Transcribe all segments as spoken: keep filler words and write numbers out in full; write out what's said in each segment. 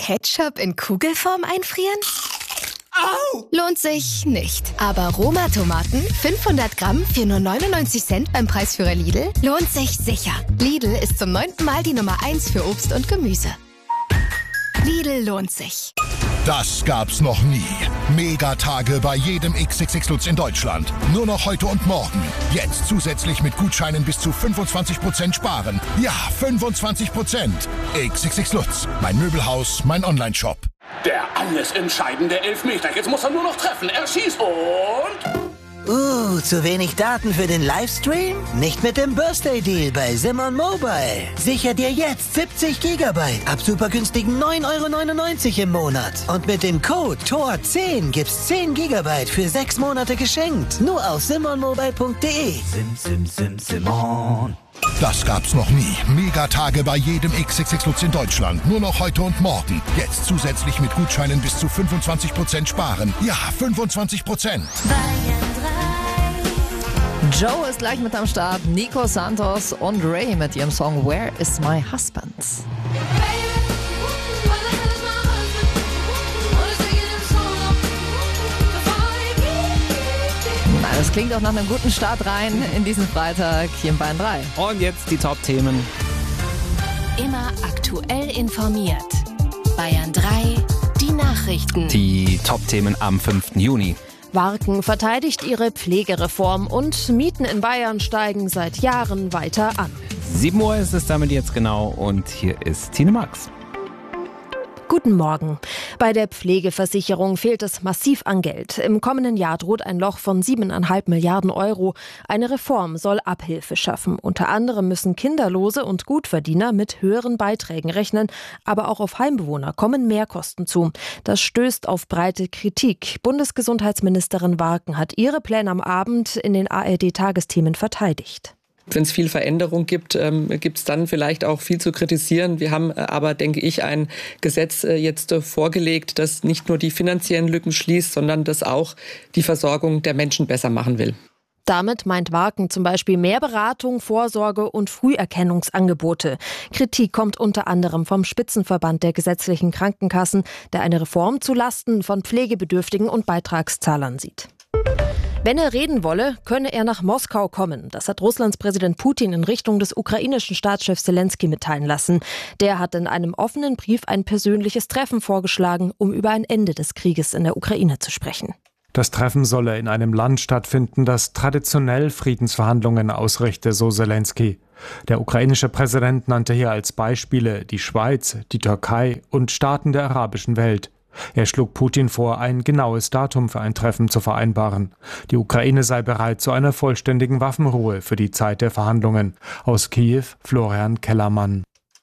Ketchup in Kugelform einfrieren? Au! Lohnt sich nicht. Aber Roma-Tomaten, fünfhundert Gramm für nur neunundneunzig Cent beim Preisführer Lidl, lohnt sich sicher. Lidl ist zum neunten Mal die Nummer eins für Obst und Gemüse. Lidl lohnt sich. Das gab's noch nie. Megatage bei jedem X X X Lutz in Deutschland. Nur noch heute und morgen. Jetzt zusätzlich mit Gutscheinen bis zu fünfundzwanzig Prozent sparen. Ja, fünfundzwanzig Prozent. X X X Lutz. Mein Möbelhaus, mein Onlineshop. Der alles entscheidende Elfmeter. Jetzt muss er nur noch treffen. Er schießt und... Uh, zu wenig Daten für den Livestream? Nicht mit dem Birthday Deal bei Simon Mobile. Sicher dir jetzt siebzig Gigabyte ab super günstigen neun Euro neunundneunzig im Monat. Und mit dem Code T O R zehn gibt's zehn Gigabyte für sechs Monate geschenkt. Nur auf simon mobile punkt de. Sim, sim, sim, Simon. Das gab's noch nie. Megatage bei jedem X X X Lutz in Deutschland. Nur noch heute und morgen. Jetzt zusätzlich mit Gutscheinen bis zu fünfundzwanzig Prozent sparen. Ja, fünfundzwanzig Prozent. Joe ist gleich mit am Start. Nico Santos und Ray mit ihrem Song Where is My Husband? Na, das klingt auch nach einem guten Start rein in diesen Freitag hier im Bayern drei. Und jetzt die Top-Themen. Immer aktuell informiert. Bayern drei, die Nachrichten. Die Top-Themen am fünften Juni. Warken verteidigt ihre Pflegereform und Mieten in Bayern steigen seit Jahren weiter an. sieben Uhr ist es damit jetzt genau und hier ist Tine Max. Guten Morgen. Bei der Pflegeversicherung fehlt es massiv an Geld. Im kommenden Jahr droht ein Loch von siebeneinhalb Milliarden Euro. Eine Reform soll Abhilfe schaffen. Unter anderem müssen Kinderlose und Gutverdiener mit höheren Beiträgen rechnen. Aber auch auf Heimbewohner kommen Mehrkosten zu. Das stößt auf breite Kritik. Bundesgesundheitsministerin Warken hat ihre Pläne am Abend in den A R D-Tagesthemen verteidigt. Wenn es viel Veränderung gibt, ähm, gibt es dann vielleicht auch viel zu kritisieren. Wir haben äh, aber, denke ich, ein Gesetz äh, jetzt äh, vorgelegt, das nicht nur die finanziellen Lücken schließt, sondern das auch die Versorgung der Menschen besser machen will. Damit meint Warken zum Beispiel mehr Beratung, Vorsorge und Früherkennungsangebote. Kritik kommt unter anderem vom Spitzenverband der gesetzlichen Krankenkassen, der eine Reform zulasten von Pflegebedürftigen und Beitragszahlern sieht. Wenn er reden wolle, könne er nach Moskau kommen. Das hat Russlands Präsident Putin in Richtung des ukrainischen Staatschefs Zelensky mitteilen lassen. Der hat in einem offenen Brief ein persönliches Treffen vorgeschlagen, um über ein Ende des Krieges in der Ukraine zu sprechen. Das Treffen solle in einem Land stattfinden, das traditionell Friedensverhandlungen ausrichte, so Zelensky. Der ukrainische Präsident nannte hier als Beispiele die Schweiz, die Türkei und Staaten der arabischen Welt. Er schlug Putin vor, ein genaues Datum für ein Treffen zu vereinbaren. Die Ukraine sei bereit zu einer vollständigen Waffenruhe für die Zeit der Verhandlungen. Aus Kiew, Florian Kellermann.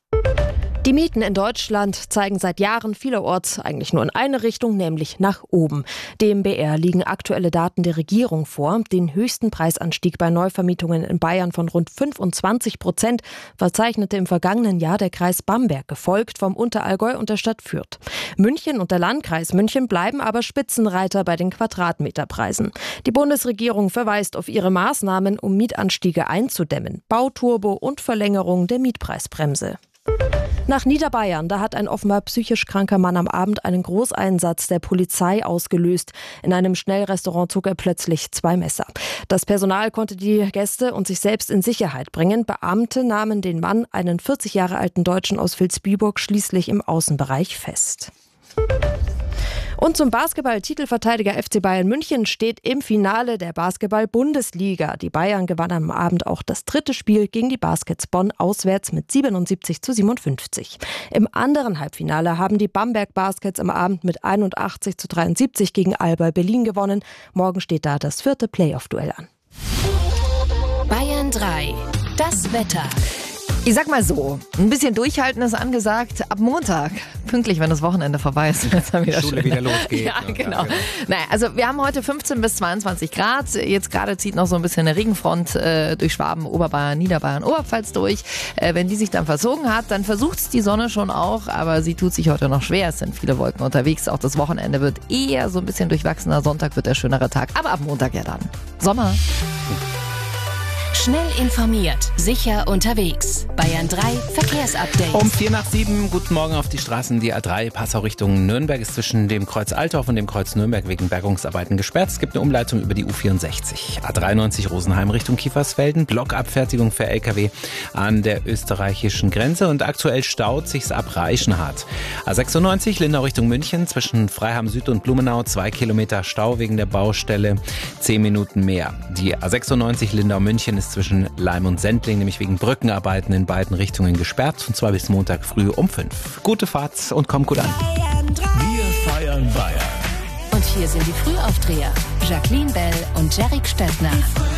Die Mieten in Deutschland zeigen seit Jahren vielerorts eigentlich nur in eine Richtung, nämlich nach oben. Dem B R liegen aktuelle Daten der Regierung vor. Den höchsten Preisanstieg bei Neuvermietungen in Bayern von rund fünfundzwanzig Prozent verzeichnete im vergangenen Jahr der Kreis Bamberg, gefolgt vom Unterallgäu und der Stadt Fürth. München und der Landkreis München bleiben aber Spitzenreiter bei den Quadratmeterpreisen. Die Bundesregierung verweist auf ihre Maßnahmen, um Mietanstiege einzudämmen. Bauturbo und Verlängerung der Mietpreisbremse. Nach Niederbayern, da hat ein offenbar psychisch kranker Mann am Abend einen Großeinsatz der Polizei ausgelöst. In einem Schnellrestaurant zog er plötzlich zwei Messer. Das Personal konnte die Gäste und sich selbst in Sicherheit bringen. Beamte nahmen den Mann, einen vierzig Jahre alten Deutschen aus Vilsbiburg, schließlich im Außenbereich fest. Und zum Basketball-Titelverteidiger F C Bayern München steht im Finale der Basketball-Bundesliga. Die Bayern gewannen am Abend auch das dritte Spiel gegen die Baskets Bonn auswärts mit siebenundsiebzig zu siebenundfünfzig. Im anderen Halbfinale haben die Bamberg Baskets am Abend mit einundachtzig zu dreiundsiebzig gegen Alba Berlin gewonnen. Morgen steht da das vierte Playoff-Duell an. Bayern drei, das Wetter. Ich sag mal so, ein bisschen durchhalten ist angesagt ab Montag. Pünktlich, wenn das Wochenende vorbei ist. Wenn dann wieder Schule schön. wieder losgeht. Ja, genau. Naja, also wir haben heute fünfzehn bis zweiundzwanzig Grad. Jetzt gerade zieht noch so ein bisschen eine Regenfront äh, durch Schwaben, Oberbayern, Niederbayern, Oberpfalz durch. Äh, wenn die sich dann versogen hat, dann versucht's die Sonne schon auch, aber sie tut sich heute noch schwer. Es sind viele Wolken unterwegs. Auch das Wochenende wird eher so ein bisschen durchwachsener. Sonntag wird der schönere Tag. Aber ab Montag ja dann. Sommer. Schnell informiert, sicher unterwegs. Bayern drei Verkehrsupdate. Um vier nach sieben, guten Morgen auf die Straßen. Die A drei Passau Richtung Nürnberg ist zwischen dem Kreuz Altdorf und dem Kreuz Nürnberg wegen Bergungsarbeiten gesperrt. Es gibt eine Umleitung über die U vierundsechzig. A dreiundneunzig Rosenheim Richtung Kiefersfelden. Blockabfertigung für L K W an der österreichischen Grenze. Und aktuell staut sich's ab Reichenhard. A sechsundneunzig Lindau Richtung München zwischen Freiham Süd und Blumenau. Zwei Kilometer Stau wegen der Baustelle. Zehn Minuten mehr. Die A sechsundneunzig Lindau München ist zwischen Leim und Sendling, nämlich wegen Brückenarbeiten in beiden Richtungen gesperrt. Und zwar bis Montag früh um fünf. Gute Fahrt und kommt gut an. Wir feiern Bayern. Und hier sind die Frühaufdreher. Jacqueline Bell und Jarek Stöttner.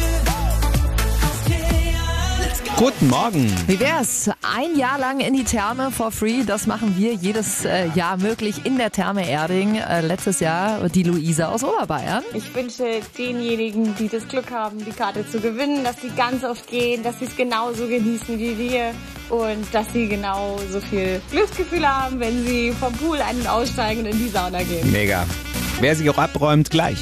Guten Morgen. Wie wär's? Ein Jahr lang in die Therme for free. Das machen wir jedes äh, Jahr möglich in der Therme Erding. Äh, letztes Jahr die Luisa aus Oberbayern. Ich wünsche denjenigen, die das Glück haben, die Karte zu gewinnen, dass sie ganz oft gehen, dass sie es genauso genießen wie wir und dass sie genauso viel Glücksgefühl haben, wenn sie vom Pool ein- und aussteigen und in die Sauna gehen. Mega. Wer sich auch abräumt, gleich.